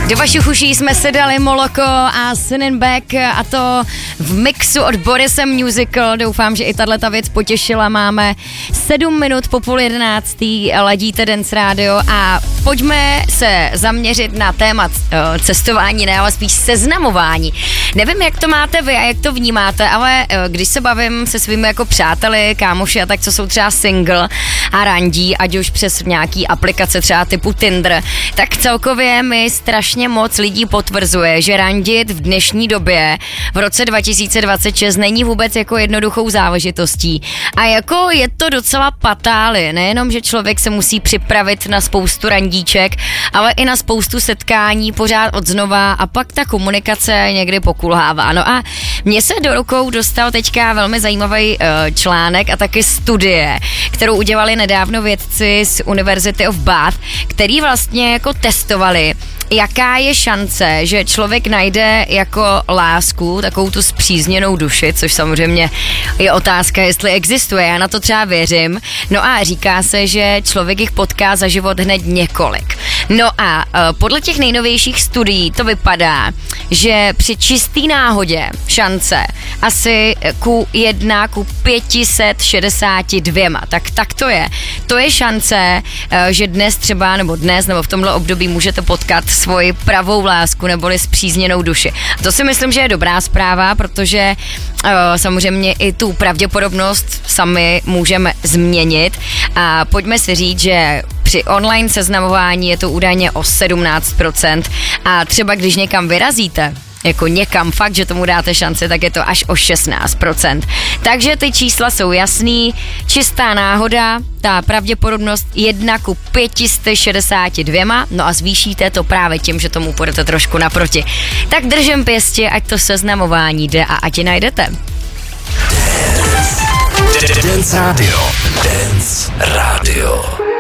Do vašich uší jsme si dali Moloko a Sin Back a to v mixu od Borise Musical. Doufám, že i tato věc potěšila. Máme 7 minut po 10:30, ladíte Dance Radio a pojďme se zaměřit na téma cestování, ne, ale spíš seznamování. Nevím, jak to máte vy a jak to vnímáte, ale když se bavím se svými jako přáteli, kámoši a tak, co jsou třeba single a randí, ať už přes nějaký aplikace třeba typu Tinder, tak celkově mi strašně moc lidí potvrzuje, že randit v dnešní době v roce 2026 není vůbec jako jednoduchou záležitostí. A jako je to docela patály, nejenom, že člověk se musí připravit na spoustu randíček, ale i na spoustu setkání pořád odznova a pak ta komunikace někdy pokulhává. No a mně se do rukou dostal teďka velmi zajímavý článek a taky studie, kterou udělali nedávno vědci z University of Bath, který vlastně jako testovali, jaká je šance, že člověk najde jako lásku, takovou tu spřízněnou duši, což samozřejmě je otázka, jestli existuje, já na to třeba věřím. No a říká se, že člověk jich potká za život hned několik. No a podle těch nejnovějších studií to vypadá, že při čistý náhodě šance asi ku 562. Tak to je. To je šance, že dnes třeba, nebo v tomhle období můžete potkat svoji pravou lásku neboli spřízněnou duši. To si myslím, že je dobrá zpráva, protože samozřejmě i tu pravděpodobnost sami můžeme změnit a pojďme si říct, že při online seznamování je to údajně o 17% a třeba když někam vyrazíte, jako někam fakt, že tomu dáte šanci, tak je to až o 16%. Takže ty čísla jsou jasný, čistá náhoda, ta pravděpodobnost 1:562, no a zvýšíte to právě tím, že tomu půjdete trošku naproti. Tak držím pěstě, ať to seznamování jde a ať ji najdete. Dance Radio. Dance Radio.